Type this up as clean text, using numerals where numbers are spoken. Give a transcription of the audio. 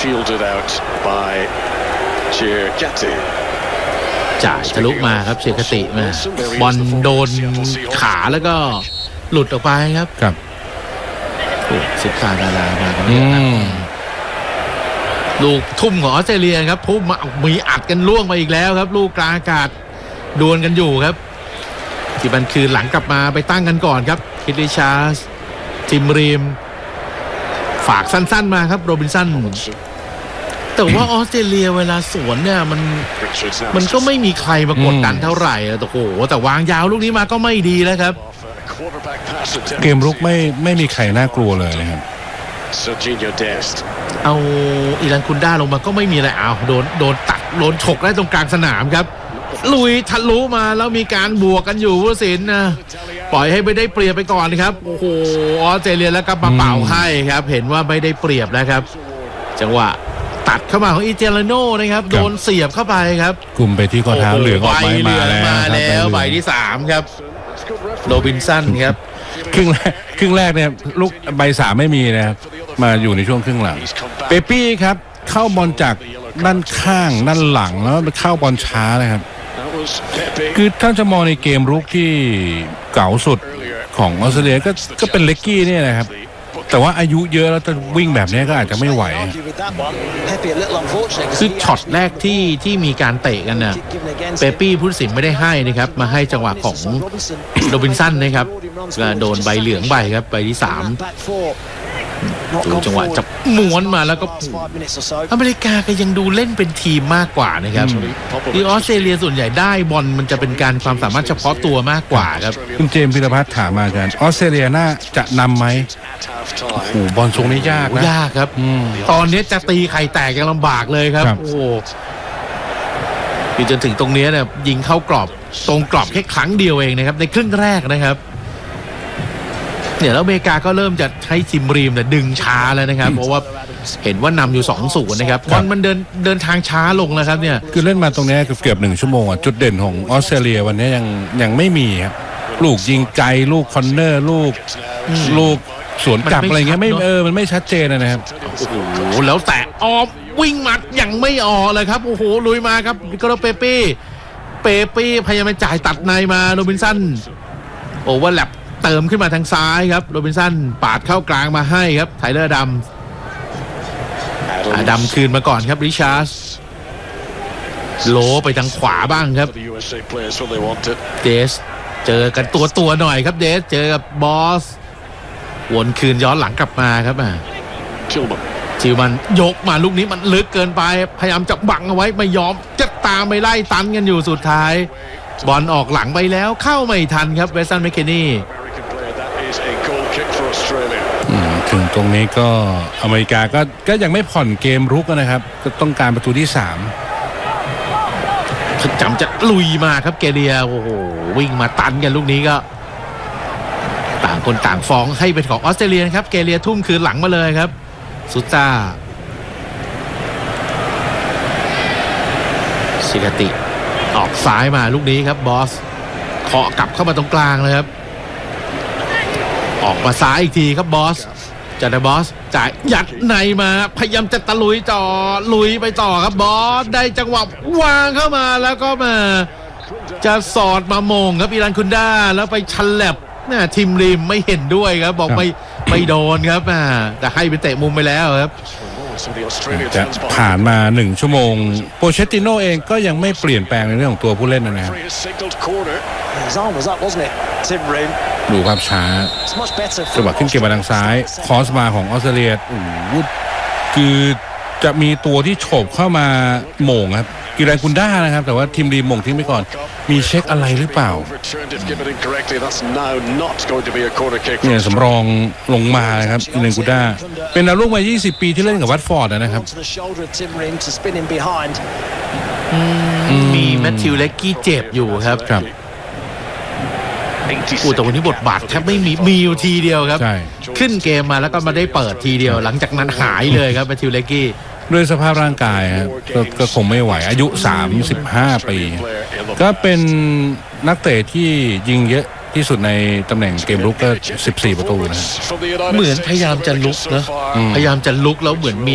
จ่ายทะลุมาครับเชียร์คติมาบอลโดนขาแล้วก็หลุดออกไปครับสิบขาดารามากันเนี่ยลูกทุ่มของออสเตรเลียครับทุ่มมามีอัดกันล่วงไปอีกแล้วครับลูกกลางอากาศดวลกันอยู่ครับที่บันคืนหลังกลับมาไปตั้งกันก่อนครับคิดริชาร์สทิมรีมฝากสั้นๆมาครับโรบินสันแต่ว่าออสเตรเลียเวลาสวนเนี่ยมันก็ไม่มีใครมากดดันเท่าไหร่โอ้โหแต่วางยาวลูกนี้มาก็ไม่ดีแล้วครับเกมรุกไม่มีใครน่ากลัวเลยนะครับเอาอิรันคุนด้าลงมาก็ไม่มีอะไรโดนตัดโดนฉกได้ตรงกลางสนามครับลุยทะลุมาแล้วมีการบวกกันอยู่ผู้ตัดสินนะปล่อยให้ไม่ได้เปรียบไปก่อนครับโอ้โหออสเตรเลียแล้วก็มาเป่าให้ครับเห็นว่าไม่ได้เปรียบแล้วครับจังหวะตัดเข้ามาของอิเจลาโน่นะครับโดนเสียบเข้าไปครับกลุ่มไปที่ข้อเท้าเหลืองออกมาแล้วใบที่3ครับโรบินสันครับครึ่งแรกเนี่ยลูกใบ3ไม่มีนะครับมาอยู่ในช่วงครึ่งหลังเปปี้ครับเข้าบอลจากด้านข้างด้านหลังแล้วไปเข้าบอลช้านะครับคือถ้าจะมองในเกมรุกที่เก่าสุดของออสเตรเลียก็เป็นเล็กกี้เนี่ยนะครับแต่ว่าอายุเยอะแล้วจะวิ่งแบบนี้ก็อาจจะไม่ไหวคือช็อตแรกที่มีการเตะกันนะเปปี้ผู้ตัดสินไม่ได้ให้นะครับมาให้จังหวะของโรบินสันนะครับโดนใบเหลืองใบครับใบที่3ดูจังหวะจับม้วนมาแล้วก็อเมริกาก็ยังดูเล่นเป็นทีมมากกว่านะครับที่ออสเตรเลียส่วนใหญ่ได้บอลมันจะเป็นการความสามารถเฉพาะตัวมากกว่าครับคุณเจมส์พิรพัฒน์ถามมากันออสเตรเลียน่าจะนำไหมโอ้โหบอลทรงนี้ยากนะยากครับตอนนี้จะตีไข่แตกยังลำบากเลยครับโอ้โหจนถึงตรงนี้เนี่ยยิงเข้ากรอบตรงกรอบแค่ครั้งเดียวเองนะครับในครึ่งแรกนะครับเนี่ยแล้วอเมริกาก็เริ่มจะใช้ซิมรีมเนี่ยดึงช้าแล้วนะครับเพราะว่าเห็นว่านำอยู่ 2-0 นะครับบอลมันเดินทางช้าลงแล้วครับเนี่ยคือเล่นมาตรงนี้เกือบ1 ชั่วโมงจุดเด่นของออสเตรเลียวันนี้ยังไม่มีครับลูกยิงไกลลูกคอนเนอร์ลูกสวนกลับอะไรเงี้ยมันไม่ชัดเจนนะครับโอ้โหแล้วแต่ออฟวิ่งมัดยังไม่ออกเลยครับโอ้โหลุยมาครับก็เปปี้พยายามจ่ายตัดในมาโรบินสันโอเวอร์แลปเติมขึ้นมาทางซ้ายครับโรบินสันปาดเข้ากลางมาให้ครับไทเลอร์ดำคืนมาก่อนครับริชาร์ดโลไปทางขวาบ้างครับเดสเจอกันตัวหน่อยครับเดสเจอกับบอสวนคืนย้อนหลังกลับมาครับชิวมันยกมาลูกนี้มันลึกเกินไปพยายามจะบังเอาไว้ไม่ยอมจะตามไปไล่ตันกันอยู่สุดท้ายบอลออกหลังไปแล้วเข้าไม่ทันครับเวสตันแมคเคนนี่ถึงตรงนี้ก็อเมริกาก็ยังไม่ผ่อนเกมรุกนะครับก็ต้องการประตูที่3 จำจะลุยมาครับเกเรียโอ้โหวิ่งมาตันกันลูกนี้ก็ต่างคนต่างฟ้องให้เป็นของออสเตรเลียครับเกเรียทุ่มคืนหลังมาเลยครับซุจ้าซิกาติออกซ้ายมาลูกนี้ครับบอสเคาะกลับเข้ามาตรงกลางเลยครับออกมาซ้ายอีกทีครับบอสจัดบอสจ่ายยัดในมาพยายามจะตะลุยไปต่อครับบอสได้จังหวะวางเข้ามาแล้วก็มาจะสอดมาโมงครับอิรันคุนด้าแล้วไปชันแลบทีมริมไม่เห็นด้วยครับบอกไม่โดนครับแต่ให้เป็นเตะมุมไปแล้วครับจะผ่านมา1 ชั่วโมงโปเชตติโนเองก็ยังไม่เปลี่ยนแปลงในเรื่องของตัวผู้เล่นนะครับดูภาพช้าจังหวะขึ้นเกมมาทางซ้ายคอสมาของออสเตรเลียคือจะมีตัวที่โฉบเข้ามาโหม่งครับกิรันคุนด้านะครับแต่ว่าทีมรีมโหม่งทิ้งไปก่อนมีเช็คอะไรหรือเปล่าเนี่ยสำรองลงมาครับกิรันคุนด้าเป็นดาวรุ่งวัย20 ปีที่เล่นกับวัตฟอร์ดนะครับมีแมทธิวเล็กกี้เจ็บอยู่ครับแต่วันนี้บทบาทแทบไม่มีอยู่ทีเดียวครับขึ้นเกมมาแล้วก็มาได้เปิดทีเดียวหลังจากนั้นหายเลยครับแมทธิวเล็กกี้ด้วยสภาพร่างกายก็คงไม่ไหวอายุ35 ปีก็เป็นนักเตะที่ยิงเยอะที่สุดในตำแหน่งเกมลุกก็14 ประตูนะเหมือนพยายามจะลุกนะพยายามจะลุกแล้วเหมือนมี